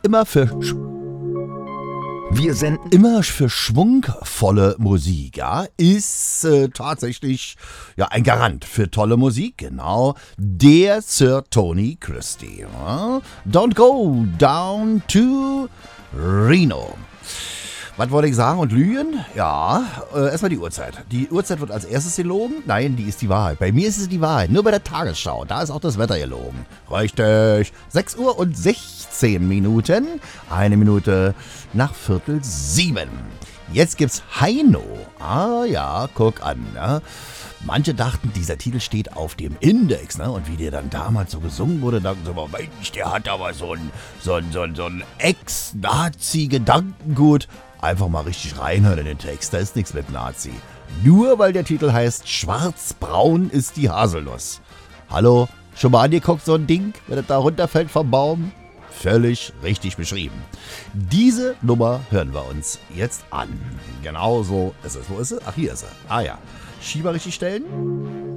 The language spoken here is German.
immer für schwungvolle Musik, ja, ist tatsächlich ja ein Garant für tolle Musik, genau, der Sir Tony Christie. Ja? Don't go down to Reno. Was wollte ich sagen und lügen? Ja, erstmal die Uhrzeit. Die Uhrzeit wird als erstes gelogen. Nein, die ist die Wahrheit. Bei mir ist es die Wahrheit. Nur bei der Tagesschau. Da ist auch das Wetter gelogen. Richtig. 6 Uhr und 16 Minuten. 1 Minute nach 6:45. Jetzt gibt's Heino. Ah ja, guck an. Ne? Manche dachten, dieser Titel steht auf dem Index, ne? Und wie der dann damals so gesungen wurde, dachten sie, Mensch, der hat aber so ein Ex-Nazi-Gedankengut. Einfach mal richtig reinhören in den Text, da ist nichts mit Nazi. Nur weil der Titel heißt Schwarzbraun ist die Haselnuss. Hallo, schon mal angeguckt so ein Ding, wenn es da runterfällt vom Baum? Völlig richtig beschrieben. Diese Nummer hören wir uns jetzt an. Genau so ist es. Wo ist sie? Ach, hier ist sie. Ah ja. Schieber richtig stellen.